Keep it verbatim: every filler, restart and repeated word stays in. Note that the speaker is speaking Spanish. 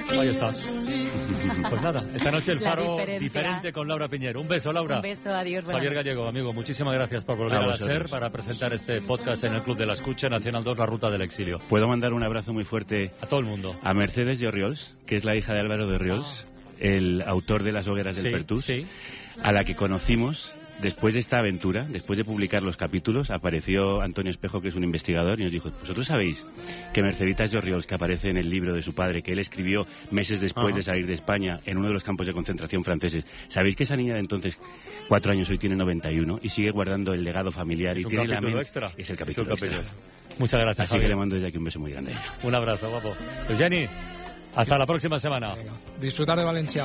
Ahí está. Pues nada, esta noche el La Faro diferencia. diferente con Laura Piñero. Un beso, Laura. Un beso, adiós. buenas Javier noches. Gallego, amigo, muchísimas gracias por volver A a, la vosotros. SER para presentar este podcast en el Club de la Escucha, Nacional dos, La Ruta del Exilio. Puedo mandar un abrazo muy fuerte A todo el mundo. a Mercedes de Orriols, que es la hija de Álvaro de Orriols, el autor de Las hogueras del Sí, Pertús, sí. a la que conocimos después de esta aventura, después de publicar los capítulos. Apareció Antonio Espejo, que es un investigador, y nos dijo: ¿vosotros sabéis que Merceditas de Orriols, que aparece en el libro de su padre, que él escribió meses después Ajá. de salir de España en uno de los campos de concentración franceses, sabéis que esa niña de entonces, cuatro años, hoy tiene noventa y uno y sigue guardando el legado familiar Es y un tiene la capítulo mente... extra. Es el capítulo Es un extra. capítulo. Muchas gracias, Así que Javier. le mando desde aquí un beso muy grande a ella. Un abrazo, guapo. Eugeni, hasta la próxima semana. Venga, disfrutar de Valencia.